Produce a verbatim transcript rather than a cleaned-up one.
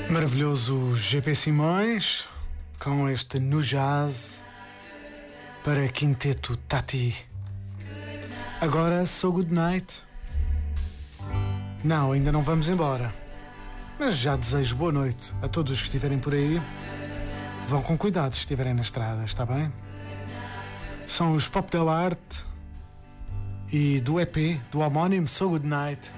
Maravilhoso G P Simões com este No Jazz para Quinteto Tati. Agora So Good Night. Não, ainda não vamos embora, mas já desejo boa noite a todos os que estiverem por aí. Vão com cuidado se estiverem na estrada, está bem? São os Pop Del Arte e do E P, do homónimo So Good Night.